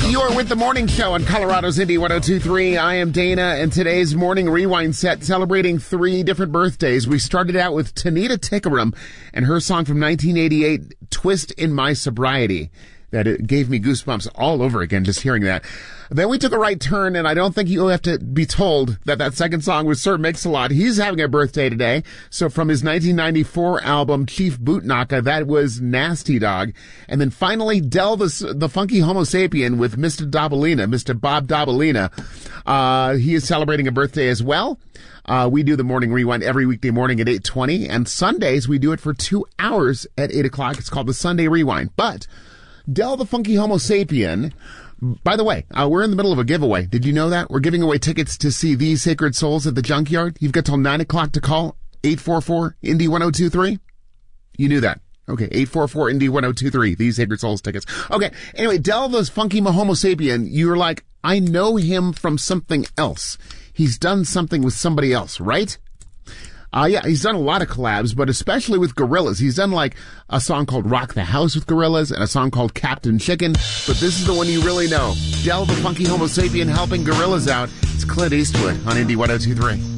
You're with the morning show on Colorado's Indie 102.3. I am Dana, and today's morning rewind set celebrating 3 different birthdays. We started out with Tanita Tikaram and her song from 1988, Twist in My Sobriety. That it gave me goosebumps all over again just hearing that. Then we took a right turn, and I don't think you have to be told that that second song was Sir Mix-a-Lot. He's having a birthday today. So from his 1994 album, Chief Bootnaka, that was Nasty Dog. And then finally, Del the Funky Homo Sapien with Mr. Dabalina, Mr. Bob Dabalina. He is celebrating a birthday as well. We do the morning rewind every weekday morning at 8:20, and Sundays we do it for 2 hours at 8 o'clock. It's called the Sunday Rewind. But Del the Funky Homo Sapien, by the way, we're in the middle of a giveaway. Did you know that? We're giving away tickets to see These Sacred Souls at the Junkyard. You've got till 9 o'clock to call 844-INDY-1023. You knew that. Okay, 844-INDY-1023. These Sacred Souls tickets. Okay, anyway, Del the Funky Homo Sapien, you're like, I know him from something else. He's done something with somebody else, right? Yeah, he's done a lot of collabs, but especially with Gorillaz. He's done like a song called Rock the House with Gorillaz and a song called Captain Chicken. But this is the one you really know. Del the Funky Homo Sapien helping Gorillaz out. It's Clint Eastwood on Indie 102.3.